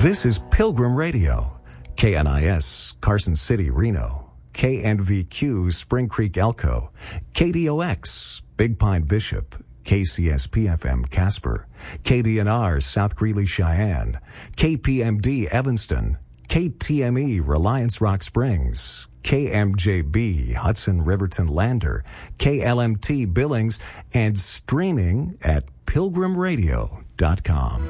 This is Pilgrim Radio, KNIS, Carson City, Reno, KNVQ, Spring Creek, Elko, KDOX, Big Pine, Bishop, KCSP-FM, Casper, KDNR, South Greeley, Cheyenne, KPMD, Evanston, KTME, Reliance Rock Springs, KMJB, Hudson Riverton Lander, KLMT Billings, and streaming at pilgrimradio.com.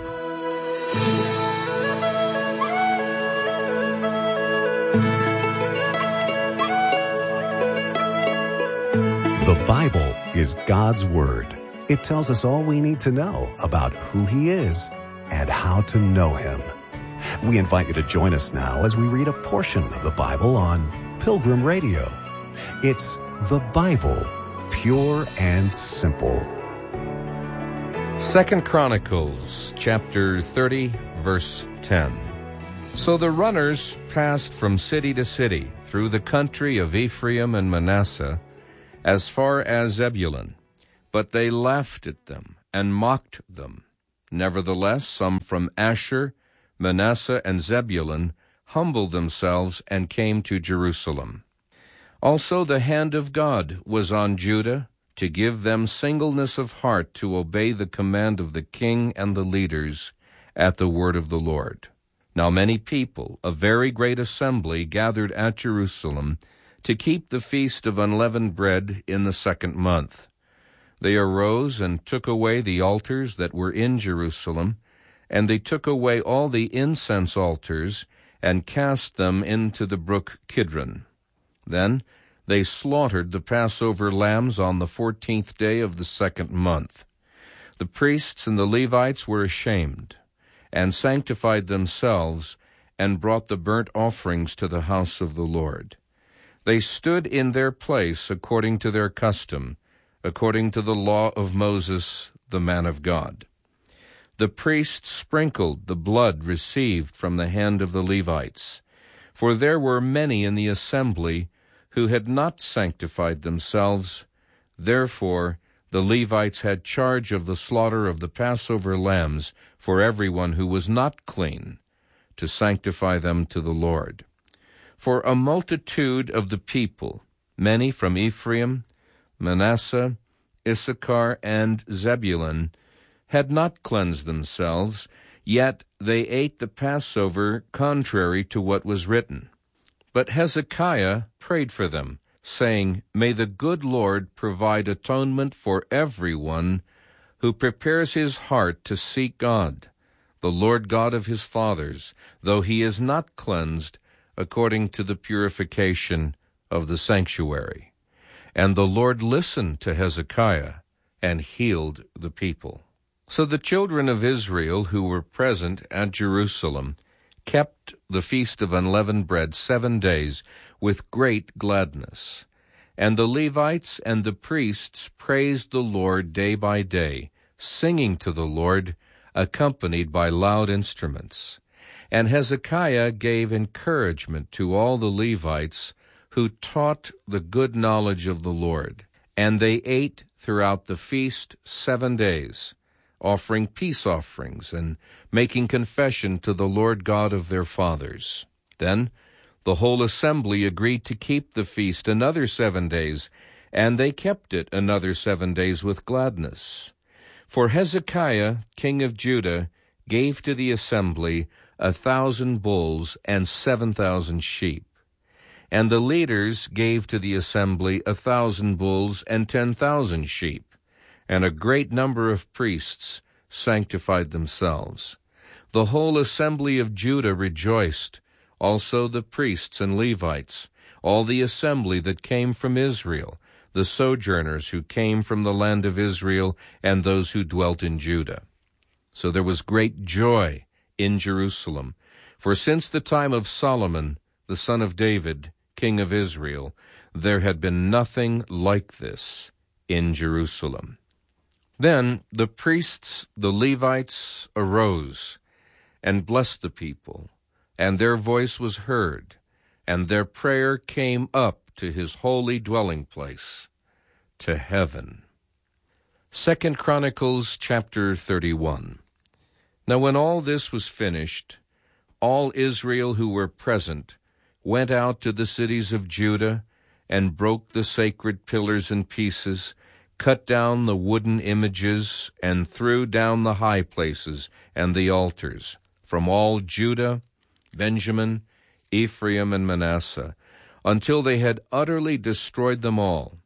The Bible is God's Word. It tells us all we need to know about who He is and how to know Him. We invite you to join us now as we read a portion of the Bible on Pilgrim Radio. It's the Bible, pure and simple. 2 Chronicles, chapter 30, verse 10. So the runners passed from city to city through the country of Ephraim and Manasseh, as far as Zebulun. But they laughed at them and mocked them. Nevertheless, some from Asher, Manasseh, and Zebulun humbled themselves and came to Jerusalem. Also the hand of God was on Judah, to give them singleness of heart to obey the command of the king and the leaders at the word of the Lord. Now many people, a very great assembly, gathered at Jerusalem to keep the feast of unleavened bread in the 2nd month. They arose and took away the altars that were in Jerusalem, and they took away all the incense altars and cast them into the brook Kidron. Then they slaughtered the Passover lambs on the 14th day of the 2nd month. The priests and the Levites were ashamed, and sanctified themselves, and brought the burnt offerings to the house of the Lord. They stood in their place according to their custom, according to the law of Moses, the man of God. The priests sprinkled the blood received from the hand of the Levites, for there were many in the assembly who had not sanctified themselves. Therefore the Levites had charge of the slaughter of the Passover lambs for everyone who was not clean, to sanctify them to the Lord. For a multitude of the people, many from Ephraim, Manasseh, Issachar, and Zebulun, had not cleansed themselves, yet they ate the Passover contrary to what was written. But Hezekiah prayed for them, saying, May the good Lord provide atonement for everyone who prepares his heart to seek God, the Lord God of his fathers, though he is not cleansed according to the purification of the sanctuary. And the Lord listened to Hezekiah and healed the people. So the children of Israel who were present at Jerusalem kept the feast of unleavened bread 7 days with great gladness. And the Levites and the priests praised the Lord day by day, singing to the Lord, accompanied by loud instruments. And Hezekiah gave encouragement to all the Levites who taught the good knowledge of the Lord. And they ate throughout the feast 7 days, offering peace offerings and making confession to the Lord God of their fathers. Then the whole assembly agreed to keep the feast another 7 days, and they kept it another 7 days with gladness. For Hezekiah, king of Judah, gave to the assembly 1,000 bulls and 7,000 sheep. And the leaders gave to the assembly 1,000 bulls and 10,000 sheep. And a great number of priests sanctified themselves. The whole assembly of Judah rejoiced, also the priests and Levites, all the assembly that came from Israel, the sojourners who came from the land of Israel, and those who dwelt in Judah. So there was great joy in Jerusalem, for since the time of Solomon, the son of David, king of Israel, there had been nothing like this in Jerusalem. Then the priests, the Levites, arose and blessed the people, and their voice was heard, and their prayer came up to his holy dwelling place, to heaven. 2 Chronicles chapter 31. Now when all this was finished, all Israel who were present went out to the cities of Judah and broke the sacred pillars in pieces, cut down the wooden images, and threw down the high places and the altars, from all Judah, Benjamin, Ephraim, and Manasseh, until they had utterly destroyed them all.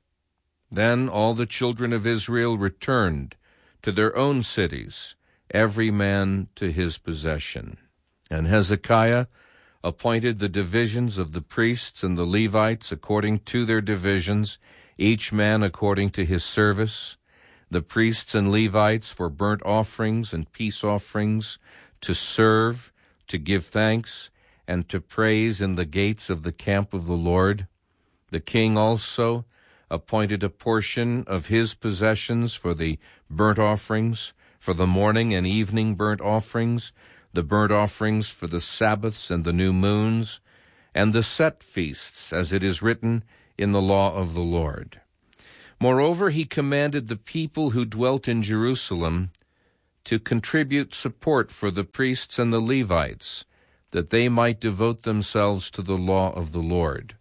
Then all the children of Israel returned to their own cities, every man to his possession. And Hezekiah appointed the divisions of the priests and the Levites according to their divisions, each man according to his service, the priests and Levites for burnt offerings and peace offerings, to serve, to give thanks, and to praise in the gates of the camp of the Lord. The king also appointed a portion of his possessions for the burnt offerings, for the morning and evening burnt offerings, the burnt offerings for the Sabbaths and the new moons, and the set feasts, as it is written in the law of the Lord. Moreover, he commanded the people who dwelt in Jerusalem to contribute support for the priests and the Levites, that they might devote themselves to the law of the Lord.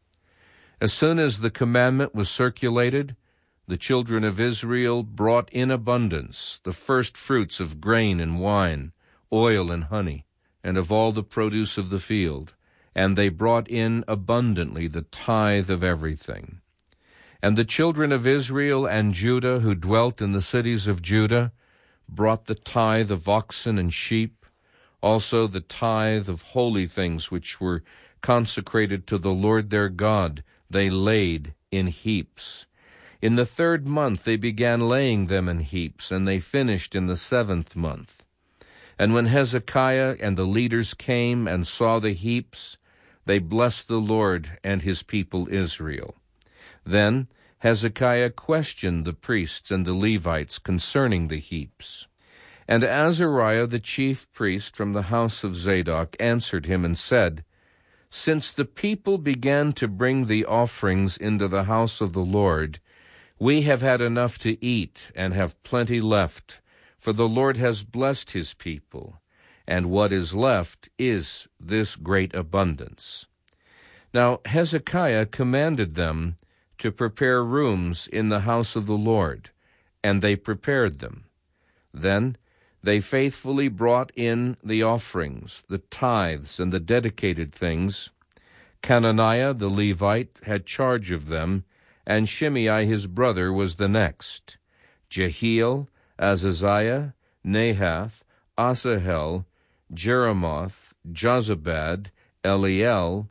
As soon as the commandment was circulated, the children of Israel brought in abundance the first fruits of grain and wine, oil and honey, and of all the produce of the field, and they brought in abundantly the tithe of everything. And the children of Israel and Judah who dwelt in the cities of Judah brought the tithe of oxen and sheep, also the tithe of holy things which were consecrated to the Lord their God, they laid in heaps. In the 3rd month they began laying them in heaps, and they finished in the 7th month. And when Hezekiah and the leaders came and saw the heaps, they blessed the Lord and his people Israel. Then Hezekiah questioned the priests and the Levites concerning the heaps. And Azariah the chief priest from the house of Zadok answered him and said, Since the people began to bring the offerings into the house of the Lord, we have had enough to eat and have plenty left, for the Lord has blessed his people, and what is left is this great abundance. Now Hezekiah commanded them to prepare rooms in the house of the Lord, and they prepared them. Then they faithfully brought in the offerings, the tithes, and the dedicated things. Cananiah the Levite had charge of them, and Shimei his brother was the next. Jehiel, Azaziah, Nahath, Asahel, Jeremoth, Jozabad, Eliel,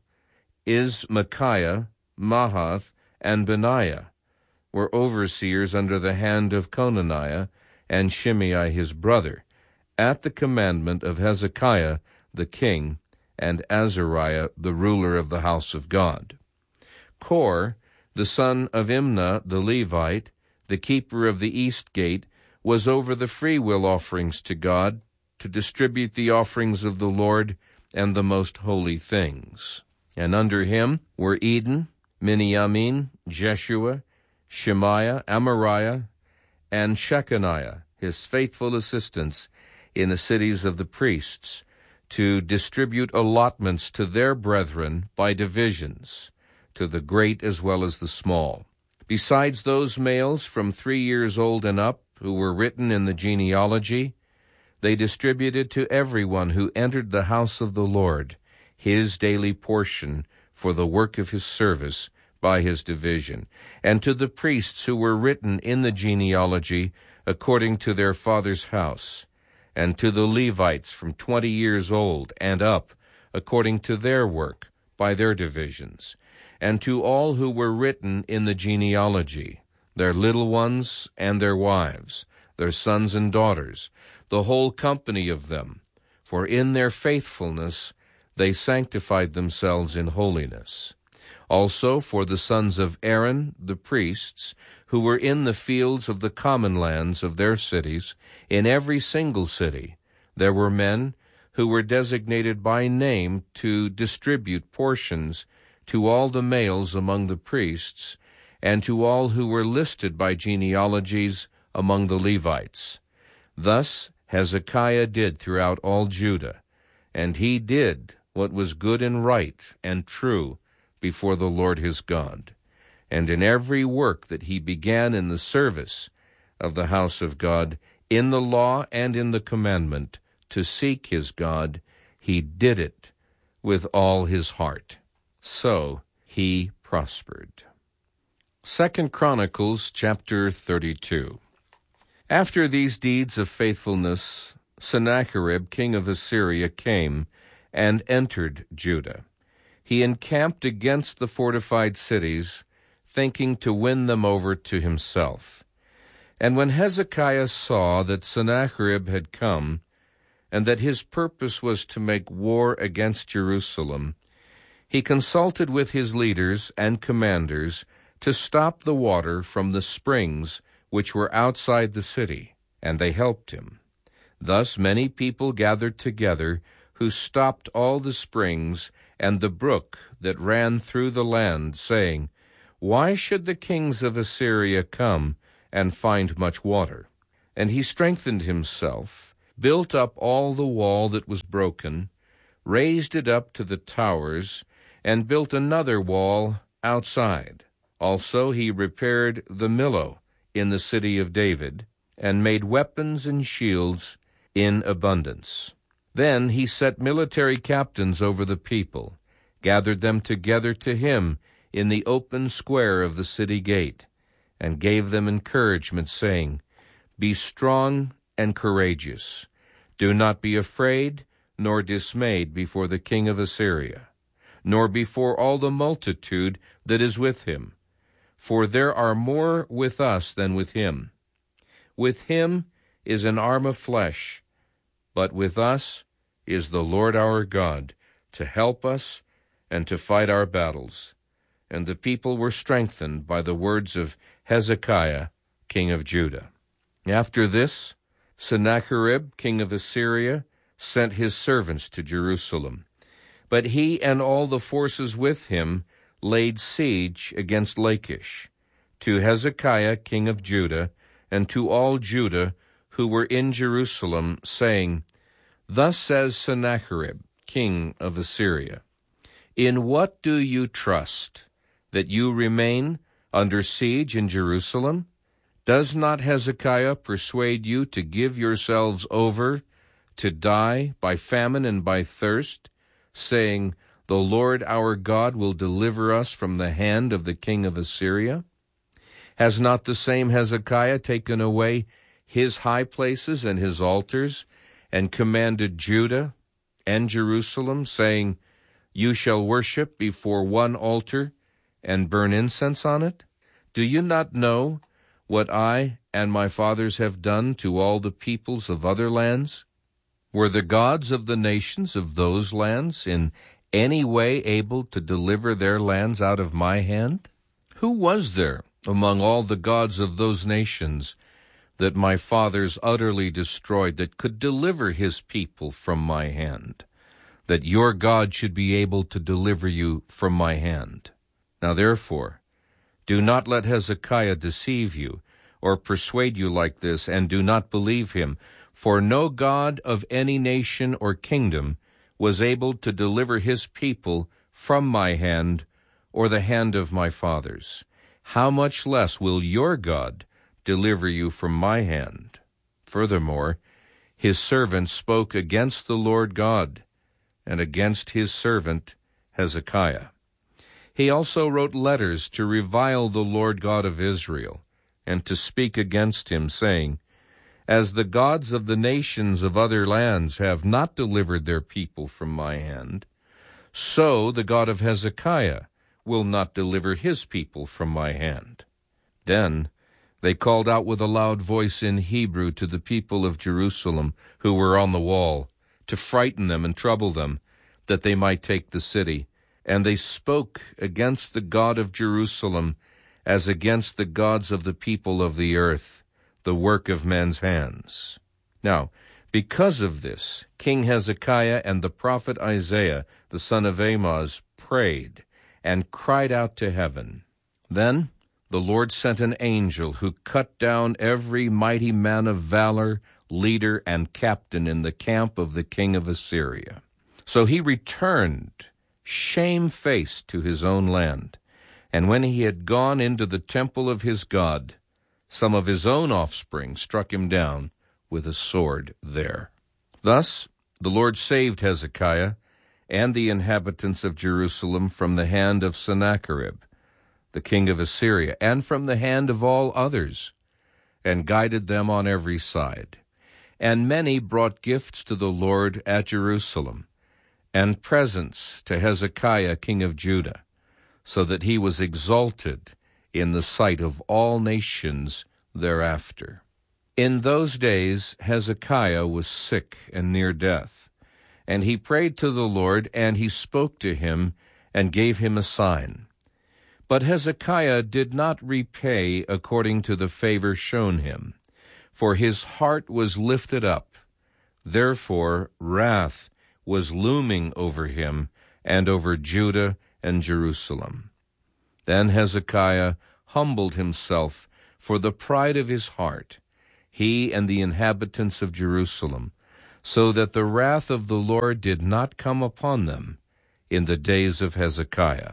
Ismachiah, Mahath, and Benaiah were overseers under the hand of Conaniah and Shimei his brother, at the commandment of Hezekiah the king and Azariah the ruler of the house of God. Kor, the son of Imnah the Levite, the keeper of the east gate, was over the freewill offerings to God, to distribute the offerings of the Lord and the most holy things. And under him were Eden, Miniamin, Jeshua, Shemaiah, Amariah, and Shechaniah, his faithful assistants in the cities of the priests, to distribute allotments to their brethren by divisions, to the great as well as the small. Besides those males from 3 years old and up, who were written in the genealogy, they distributed to everyone who entered the house of the Lord his daily portion for the work of his service by his division, and to the priests who were written in the genealogy according to their father's house, and to the Levites from 20 years old and up according to their work by their divisions, and to all who were written in the genealogy, their little ones and their wives, their sons and daughters, the whole company of them, for in their faithfulness they sanctified themselves in holiness. Also for the sons of Aaron, the priests, who were in the fields of the common lands of their cities, in every single city, there were men who were designated by name to distribute portions to all the males among the priests, and to all who were listed by genealogies among the Levites. Thus Hezekiah did throughout all Judah, and he did what was good and right and true before the Lord his God. And in every work that he began in the service of the house of God, in the law and in the commandment, to seek his God, he did it with all his heart. So he prospered. 2 Chronicles chapter 32. After these deeds of faithfulness, Sennacherib, king of Assyria, came and entered Judah. He encamped against the fortified cities, thinking to win them over to himself. And when Hezekiah saw that Sennacherib had come, and that his purpose was to make war against Jerusalem, he consulted with his leaders and commanders to stop the water from the springs which were outside the city, and they helped him. Thus many people gathered together, who stopped all the springs and the brook that ran through the land, saying, "Why should the kings of Assyria come and find much water?" And he strengthened himself, built up all the wall that was broken, raised it up to the towers, and built another wall outside. Also he repaired the Millo in the city of David, and made weapons and shields in abundance. Then he set military captains over the people, gathered them together to him in the open square of the city gate, and gave them encouragement, saying, "Be strong and courageous. Do not be afraid nor dismayed before the king of Assyria, nor before all the multitude that is with him. For there are more with us than with him. With him is an arm of flesh, but with us is the Lord our God, to help us and to fight our battles." And the people were strengthened by the words of Hezekiah, king of Judah. After this, Sennacherib, king of Assyria, sent his servants to Jerusalem. But he and all the forces with him laid siege against Lachish, to Hezekiah, king of Judah, and to all Judah who were in Jerusalem, saying, "Thus says Sennacherib, king of Assyria, In what do you trust, that you remain under siege in Jerusalem? Does not Hezekiah persuade you to give yourselves over to die by famine and by thirst, saying, The Lord our God will deliver us from the hand of the king of Assyria? Has not the same Hezekiah taken away his high places and his altars, and commanded Judah and Jerusalem, saying, You shall worship before one altar and burn incense on it? Do you not know what I and my fathers have done to all the peoples of other lands? Were the gods of the nations of those lands in any way able to deliver their lands out of my hand? Who was there among all the gods of those nations that my fathers utterly destroyed that could deliver his people from my hand, that your God should be able to deliver you from my hand? Now therefore, do not let Hezekiah deceive you, or persuade you like this, and do not believe him. For no god of any nation or kingdom was able to deliver his people from my hand, or the hand of my fathers. How much less will your God deliver you from my hand? Furthermore, his servant spoke against the Lord God, and against his servant Hezekiah. He also wrote letters to revile the Lord God of Israel, and to speak against him, saying, As the gods of the nations of other lands have not delivered their people from my hand, so the God of Hezekiah will not deliver his people from my hand. Then they called out with a loud voice in Hebrew to the people of Jerusalem who were on the wall, to frighten them and trouble them, that they might take the city. And they spoke against the God of Jerusalem as against the gods of the people of the earth, the work of men's hands. Now, because of this, King Hezekiah and the prophet Isaiah, the son of Amoz, prayed and cried out to heaven. Then the Lord sent an angel who cut down every mighty man of valor, leader, and captain in the camp of the king of Assyria. So he returned shamefaced to his own land. And when he had gone into the temple of his God, some of his own offspring struck him down with a sword there. Thus the Lord saved Hezekiah and the inhabitants of Jerusalem from the hand of Sennacherib, the king of Assyria, and from the hand of all others, and guided them on every side. And many brought gifts to the Lord at Jerusalem, and presents to Hezekiah king of Judah, so that he was exalted in the sight of all nations thereafter. In those days Hezekiah was sick and near death, and he prayed to the Lord, and he spoke to him, and gave him a sign. But Hezekiah did not repay according to the favor shown him, for his heart was lifted up. Therefore wrath was looming over him and over Judah and Jerusalem. Then Hezekiah humbled himself for the pride of his heart, he and the inhabitants of Jerusalem, so that the wrath of the Lord did not come upon them in the days of Hezekiah.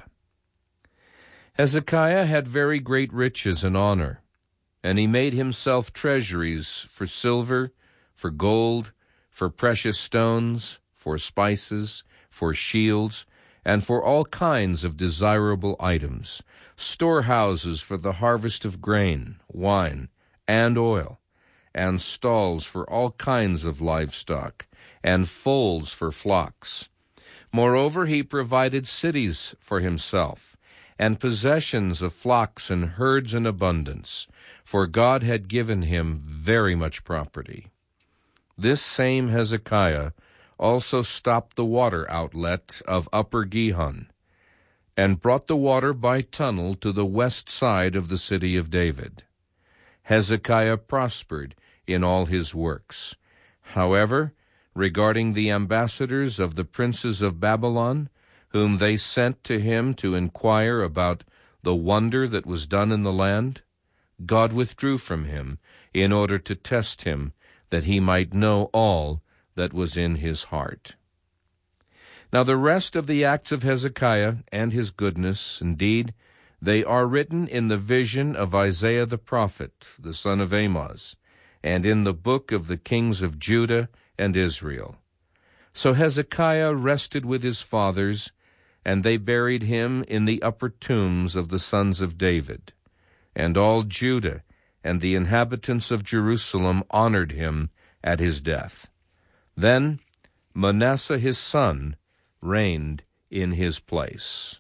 Hezekiah had very great riches and honor, and he made himself treasuries for silver, for gold, for precious stones, for spices, for shields, and for all kinds of desirable items, storehouses for the harvest of grain, wine, and oil, and stalls for all kinds of livestock, and folds for flocks. Moreover, he provided cities for himself, and possessions of flocks and herds in abundance, for God had given him very much property. This same Hezekiah also stopped the water outlet of Upper Gihon, and brought the water by tunnel to the west side of the city of David. Hezekiah prospered in all his works. However, regarding the ambassadors of the princes of Babylon, whom they sent to him to inquire about the wonder that was done in the land, God withdrew from him in order to test him, that he might know all that was in his heart. Now the rest of the acts of Hezekiah and his goodness, indeed, they are written in the vision of Isaiah the prophet, the son of Amoz, and in the book of the kings of Judah and Israel. So Hezekiah rested with his fathers, and they buried him in the upper tombs of the sons of David. And all Judah and the inhabitants of Jerusalem honored him at his death. Then Manasseh his son reigned in his place.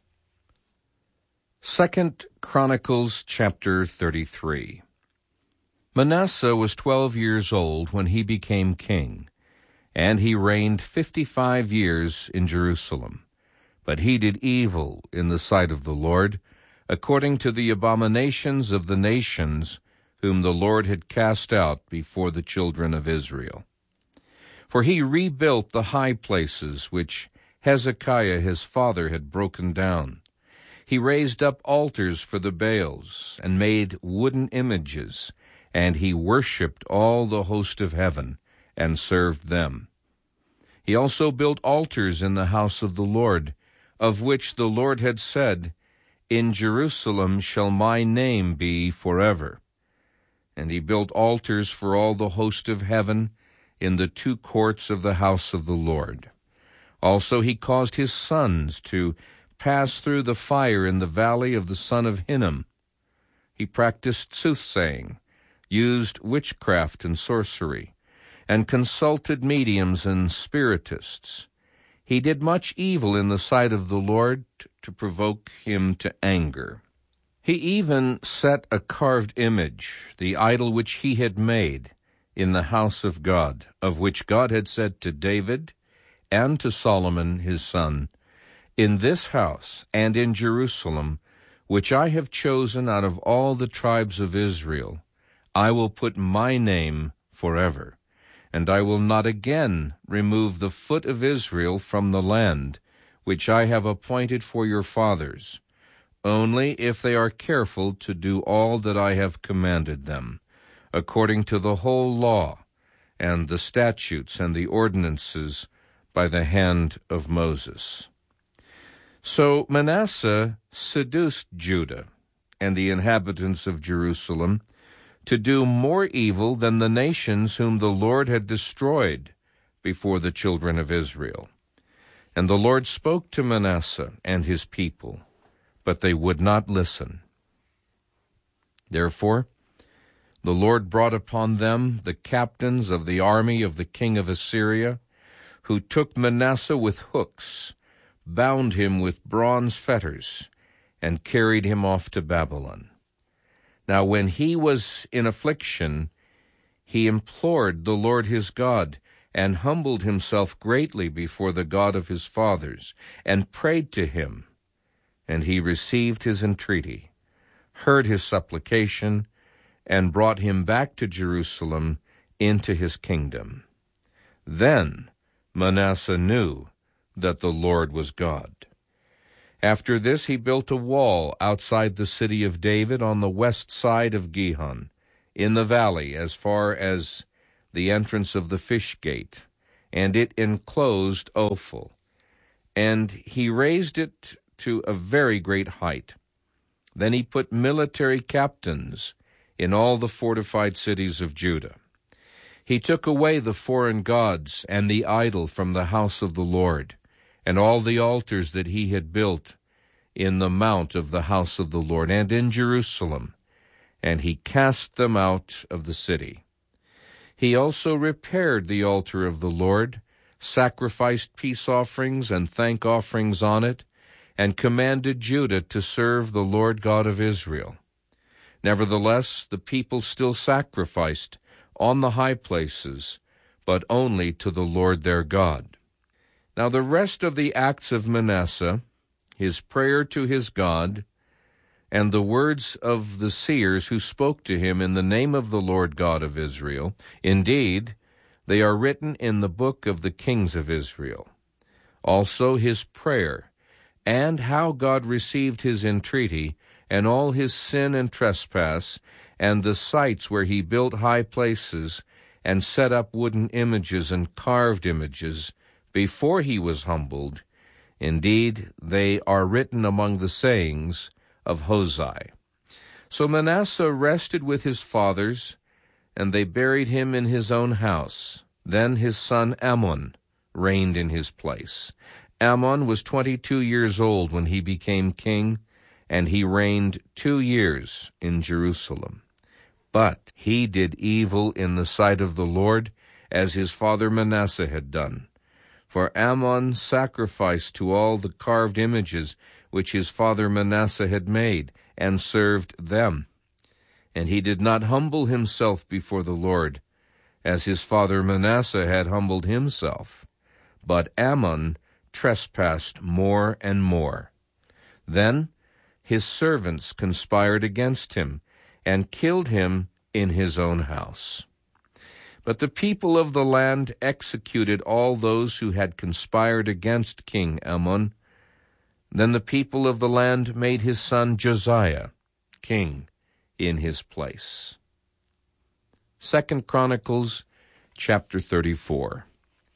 2 Chronicles chapter 33. Manasseh was 12 years old when he became king, and he reigned 55 years in Jerusalem. But he did evil in the sight of the Lord, according to the abominations of the nations whom the Lord had cast out before the children of Israel. For he rebuilt the high places which Hezekiah his father had broken down. He raised up altars for the Baals, and made wooden images, and he worshipped all the host of heaven, and served them. He also built altars in the house of the Lord, of which the Lord had said, In Jerusalem shall my name be forever. And he built altars for all the host of heaven in the 2 courts of the house of the Lord. Also he caused his sons to pass through the fire in the valley of the son of Hinnom. He practiced soothsaying, used witchcraft and sorcery, and consulted mediums and spiritists. He did much evil in the sight of the Lord to provoke him to anger. He even set a carved image, the idol which he had made, in the house of God, of which God had said to David and to Solomon his son, In this house and in Jerusalem, which I have chosen out of all the tribes of Israel, I will put my name forever, and I will not again remove the foot of Israel from the land, which I have appointed for your fathers, only if they are careful to do all that I have commanded them, according to the whole law, and the statutes and the ordinances by the hand of Moses. So Manasseh seduced Judah and the inhabitants of Jerusalem to do more evil than the nations whom the Lord had destroyed before the children of Israel. And the Lord spoke to Manasseh and his people, but they would not listen. Therefore, the Lord brought upon them the captains of the army of the king of Assyria, who took Manasseh with hooks, bound him with bronze fetters, and carried him off to Babylon. Now when he was in affliction, he implored the Lord his God, and humbled himself greatly before the God of his fathers, and prayed to him. And he received his entreaty, heard his supplication, and brought him back to Jerusalem into his kingdom. Then Manasseh knew that the Lord was God. After this he built a wall outside the city of David on the west side of Gihon, in the valley as far as the entrance of the fish gate, and it enclosed Ophel. And he raised it to a very great height. Then he put military captains in all the fortified cities of Judah. He took away the foreign gods and the idol from the house of the Lord, and all the altars that he had built in the mount of the house of the Lord and in Jerusalem, and he cast them out of the city. He also repaired the altar of the Lord, sacrificed peace offerings and thank offerings on it, and commanded Judah to serve the Lord God of Israel. Nevertheless, the people still sacrificed on the high places, but only to the Lord their God. Now the rest of the acts of Manasseh, his prayer to his God, and the words of the seers who spoke to him in the name of the Lord God of Israel, indeed, they are written in the book of the kings of Israel. Also his prayer, and how God received his entreaty, and all his sin and trespass, and the sites where he built high places, and set up wooden images and carved images, before he was humbled. Indeed, they are written among the sayings of Hosea. So Manasseh rested with his fathers, and they buried him in his own house. Then his son Amon reigned in his place. Amon was 22 years old when he became king, and he reigned 2 years in Jerusalem. But he did evil in the sight of the Lord, as his father Manasseh had done. For Amon sacrificed to all the carved images which his father Manasseh had made, and served them. And he did not humble himself before the Lord, as his father Manasseh had humbled himself. But Amon trespassed more and more. Then his servants conspired against him, and killed him in his own house. But the people of the land executed all those who had conspired against King Amon. Then the people of the land made his son Josiah king in his place. 2 Chronicles chapter 34.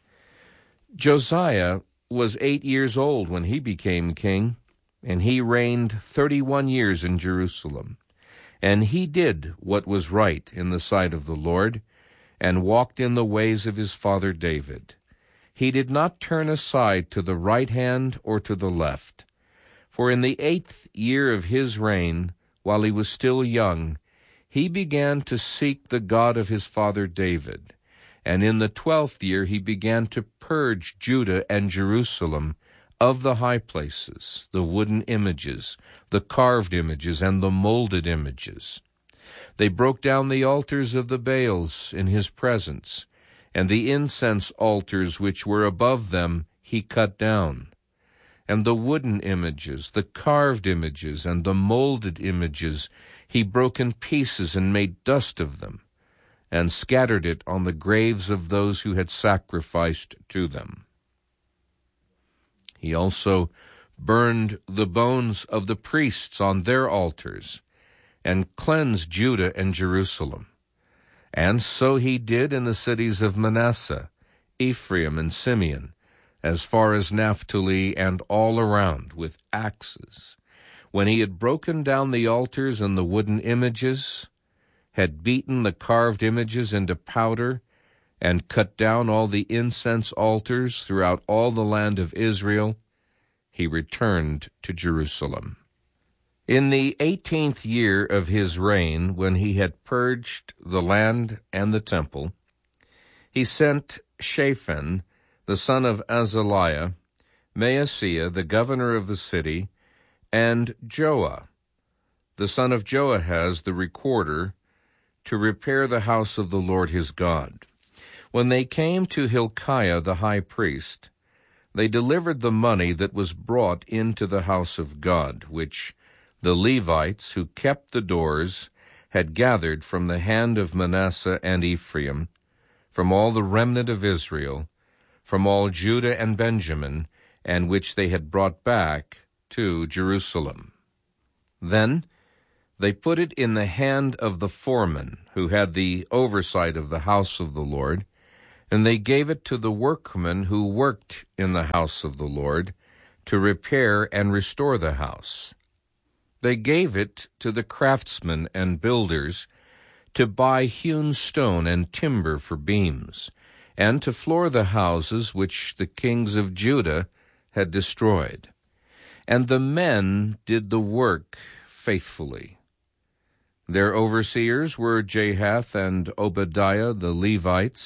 Josiah was 8 years old when he became king, and he reigned 31 years in Jerusalem. And he did what was right in the sight of the Lord, and walked in the ways of his father David. He did not turn aside to the right hand or to the left. For in the 8th year of his reign, while he was still young, he began to seek the God of his father David. And in the 12th year he began to purge Judah and Jerusalem of the high places, the wooden images, the carved images, and the molded images. They broke down the altars of the Baals in his presence, and the incense altars which were above them he cut down. And the wooden images, the carved images, and the molded images he broke in pieces and made dust of them, and scattered it on the graves of those who had sacrificed to them. He also burned the bones of the priests on their altars, and cleansed Judah and Jerusalem. And so he did in the cities of Manasseh, Ephraim, and Simeon, as far as Naphtali and all around with axes, when he had broken down the altars and the wooden images, had beaten the carved images into powder, and cut down all the incense altars throughout all the land of Israel, he returned to Jerusalem. In the 18th year of his reign, when he had purged the land and the temple, he sent Shaphan, the son of Azaliah, Maaseiah, the governor of the city, and Joah, the son of Joahaz, the recorder, to repair the house of the Lord his God. When they came to Hilkiah the high priest, they delivered the money that was brought into the house of God, which the Levites who kept the doors had gathered from the hand of Manasseh and Ephraim, from all the remnant of Israel, from all Judah and Benjamin, and which they had brought back to Jerusalem. Then they put it in the hand of the foreman who had the oversight of the house of the Lord, and they gave it to the workmen who worked in the house of the Lord to repair and restore the house. They gave it to the craftsmen and builders to buy hewn stone and timber for beams, and to floor the houses which the kings of Judah had destroyed. And the men did the work faithfully. Their overseers were Jahath and Obadiah the Levites,